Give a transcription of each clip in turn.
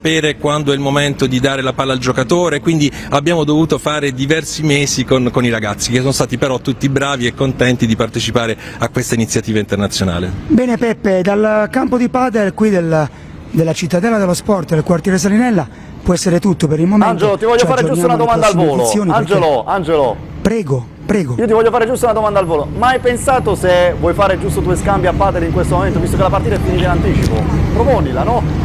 sapere quando è il momento di dare la palla al giocatore, quindi abbiamo dovuto fare diversi mesi con i ragazzi, che sono stati però tutti bravi e contenti di partecipare a questa iniziativa internazionale. Bene Peppe, dal campo di padel qui della Cittadella dello Sport, del quartiere Salinella, può essere tutto per il momento. Angelo, ti voglio fare giusto una domanda al volo. Angelo. Prego. Io ti voglio fare giusto una domanda al volo. Ma hai pensato se vuoi fare giusto 2 scambi a padel in questo momento, visto che la partita è finita in anticipo? Proponila, no?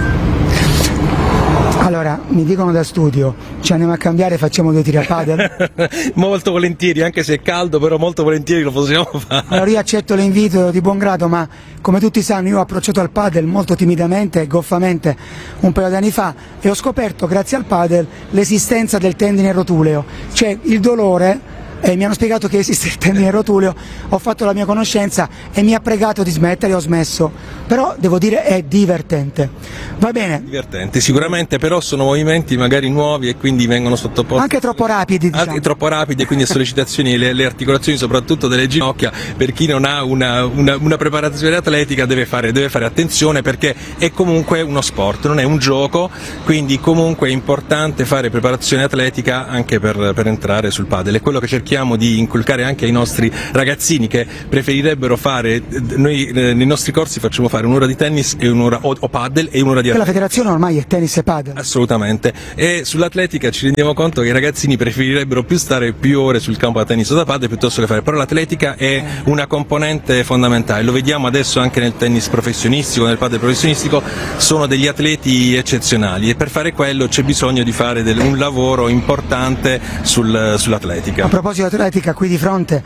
Allora, mi dicono da studio, ci andiamo a cambiare e facciamo 2 tiri a padel? Molto volentieri, anche se è caldo, però molto volentieri lo possiamo fare. Allora io accetto l'invito di buon grado, ma come tutti sanno io ho approcciato al padel molto timidamente e goffamente un paio di anni fa e ho scoperto grazie al padel l'esistenza del tendine rotuleo, cioè il dolore. E mi hanno spiegato che esiste il tendine rotuleo, ho fatto la mia conoscenza e mi ha pregato di smettere e ho smesso, però devo dire è divertente. Va bene? Divertente, sicuramente, però sono movimenti magari nuovi e quindi vengono sottoposti anche troppo rapidi, diciamo. Anche troppo rapidi, quindi sollecitazioni, le articolazioni soprattutto delle ginocchia, per chi non ha una preparazione atletica deve fare attenzione, perché è comunque uno sport, non è un gioco, quindi comunque è importante fare preparazione atletica anche per entrare sul padel. È quello che cerchiamo di inculcare anche ai nostri ragazzini, che preferirebbero fare, noi nei nostri corsi facciamo fare un'ora di tennis e un'ora o padel e un'ora di atletica. La federazione ormai è tennis e padel. Assolutamente, e sull'atletica ci rendiamo conto che i ragazzini preferirebbero stare più ore sul campo da tennis o da padel piuttosto che fare, però l'atletica è una componente fondamentale, lo vediamo adesso anche nel tennis professionistico, nel padel professionistico, sono degli atleti eccezionali e per fare quello c'è bisogno di fare un lavoro importante sull'atletica. A proposito di atletica, qui di fronte,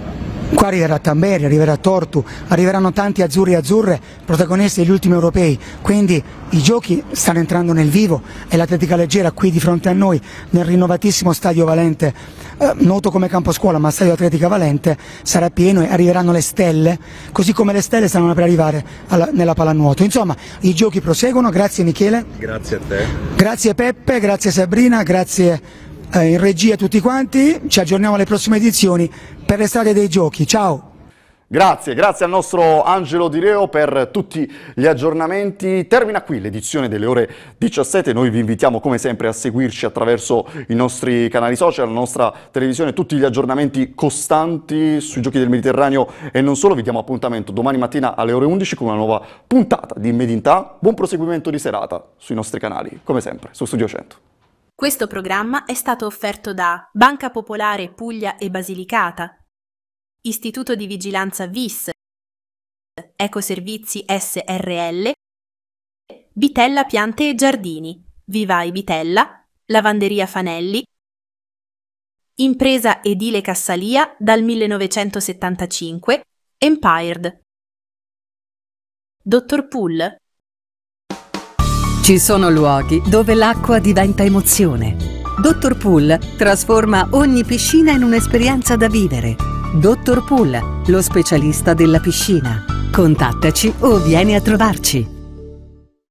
qua arriverà Tamberi, arriverà Tortu, arriveranno tanti azzurri e azzurre, protagonisti degli ultimi europei, quindi i giochi stanno entrando nel vivo e l'atletica leggera qui di fronte a noi, nel rinnovatissimo Stadio Valente, noto come campo scuola ma Stadio Atletica Valente, sarà pieno e arriveranno le stelle, così come le stelle stanno per arrivare nella pallanuoto. Insomma, i giochi proseguono, grazie Michele. Grazie a te. Grazie Peppe, grazie Sabrina, grazie in regia a tutti quanti, ci aggiorniamo alle prossime edizioni per le strade dei giochi, ciao! Grazie al nostro Angelo Di Reo per tutti gli aggiornamenti. Termina qui l'edizione delle ore 17, noi vi invitiamo come sempre a seguirci attraverso i nostri canali social, la nostra televisione, tutti gli aggiornamenti costanti sui giochi del Mediterraneo e non solo. Vi diamo appuntamento domani mattina alle ore 11 con una nuova puntata di Made in Ta. Buon proseguimento di serata sui nostri canali, come sempre, su Studio 100. Questo programma è stato offerto da Banca Popolare Puglia e Basilicata, Istituto di Vigilanza VIS, Ecoservizi SRL, Bitella Piante e Giardini, Vivai Bitella, Lavanderia Fanelli, Impresa Edile Cassalia dal 1975, Empired. Dottor Pool. Ci sono luoghi dove l'acqua diventa emozione. Dottor Pool trasforma ogni piscina in un'esperienza da vivere. Dottor Pool, lo specialista della piscina. Contattaci o vieni a trovarci.